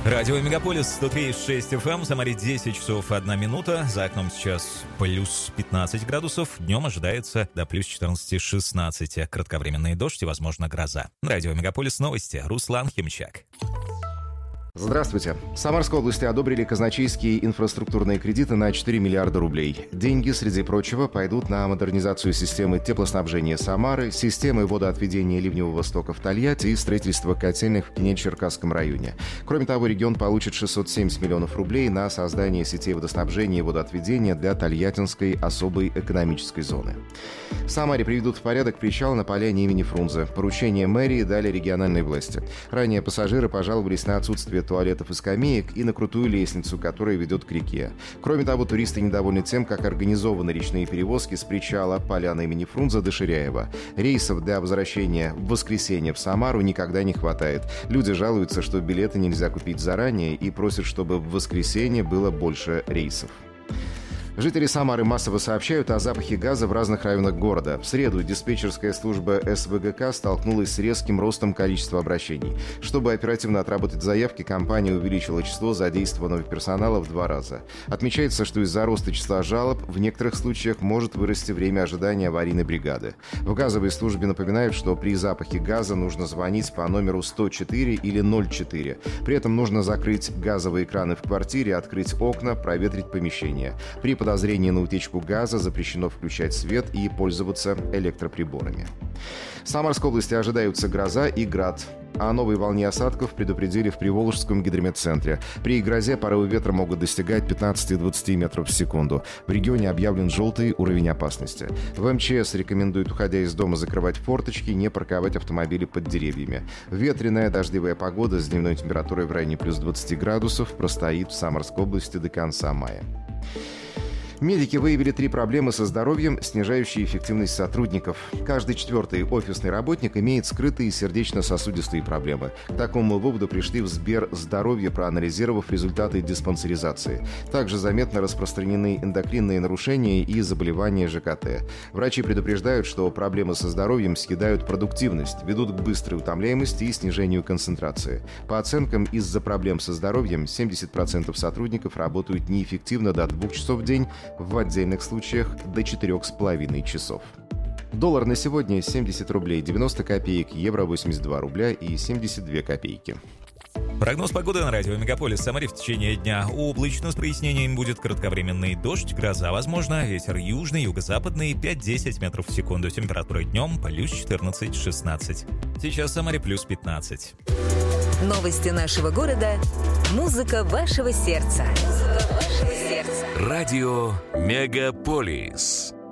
Радио Мегаполис 103,6 FM, в Самаре 10 часов 1 минута, за окном сейчас плюс 15 градусов, днем ожидается до плюс 14-16, кратковременный дождь и, возможно, гроза. Радио Мегаполис новости, Руслан Химчак. Здравствуйте. В Самарской области одобрили казначейские инфраструктурные кредиты на 4 миллиарда рублей. Деньги, среди прочего, пойдут на модернизацию системы теплоснабжения Самары, системы водоотведения ливневого стока в Тольятти и строительство котельных в Кенет-Черкасском районе. Кроме того, регион получит 670 миллионов рублей на создание сетей водоснабжения и водоотведения для Тольяттинской особой экономической зоны. В Самаре приведут в порядок причал на поляне имени Фрунзе. Поручение мэрии дали региональные власти. Ранее пассажиры пожаловались на отсутствие туалетов и скамеек и на крутую лестницу, которая ведет к реке. Кроме того, туристы недовольны тем, как организованы речные перевозки с причала поляны имени Фрунзе до Ширяева. Рейсов для возвращения в воскресенье в Самару никогда не хватает. Люди жалуются, что билеты нельзя купить заранее и просят, чтобы в воскресенье было больше рейсов. Жители Самары массово сообщают о запахе газа в разных районах города. В среду диспетчерская служба СВГК столкнулась с резким ростом количества обращений. Чтобы оперативно отработать заявки, компания увеличила число задействованного персонала в 2 раза. Отмечается, что из-за роста числа жалоб в некоторых случаях может вырасти время ожидания аварийной бригады. В газовой службе напоминают, что при запахе газа нужно звонить по номеру 104 или 04. При этом нужно закрыть газовые краны в квартире, открыть окна, проветрить помещение. При подозрении на утечку газа запрещено включать свет и пользоваться электроприборами. В Самарской области ожидаются гроза и град. О новой волне осадков предупредили в Приволжском гидрометцентре. При грозе порывы ветра могут достигать 15-20 метров в секунду. В регионе объявлен желтый уровень опасности. В МЧС рекомендуют, уходя из дома, закрывать форточки, не парковать автомобили под деревьями. Ветреная дождливая погода с дневной температурой в районе плюс 20 градусов простоит в Самарской области до конца мая. Медики выявили 3 проблемы со здоровьем, снижающие эффективность сотрудников. Каждый 4-й офисный работник имеет скрытые сердечно-сосудистые проблемы. К такому выводу пришли в Сберздоровье, проанализировав результаты диспансеризации. Также заметно распространены эндокринные нарушения и заболевания ЖКТ. Врачи предупреждают, что проблемы со здоровьем съедают продуктивность, ведут к быстрой утомляемости и снижению концентрации. По оценкам, из-за проблем со здоровьем 70% сотрудников работают неэффективно до 2 часов в день, в отдельных случаях до 4,5 часов. Доллар на сегодня 70 рублей 90 копеек, евро 82 рубля и 72 копейки. Прогноз погоды на радио Мегаполис. В Самаре в течение дня облачно, с прояснением будет кратковременный дождь, гроза возможно, ветер южный, юго-западный 5-10 метров в секунду, температура днем плюс 14-16. Сейчас в Самаре плюс 15. Новости нашего города. Музыка вашего сердца. Радио Мегаполис.